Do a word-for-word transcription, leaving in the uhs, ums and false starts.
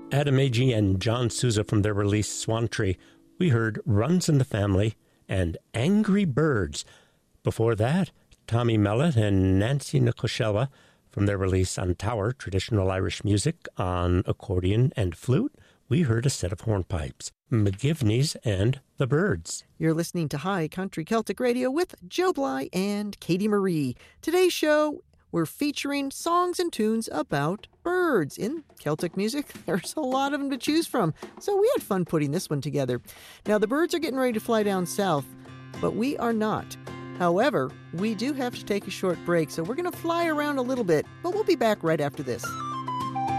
Adam Agee and John Sousa from their release Swan Tree. We heard Runs in the Family and Angry Birds. Before that, Tommy Mellott and Nancy Nicoshella from their release on Tower, traditional Irish music on accordion and flute. We heard a set of hornpipes, McGivney's and the Birds. You're listening to High Country Celtic Radio with Joe Bly and Katie Marie. Today's show, we're featuring songs and tunes about birds. In Celtic music, there's a lot of them to choose from, so we had fun putting this one together. Now, the birds are getting ready to fly down south, but we are not. However, we do have to take a short break, so we're going to fly around a little bit, but we'll be back right after this.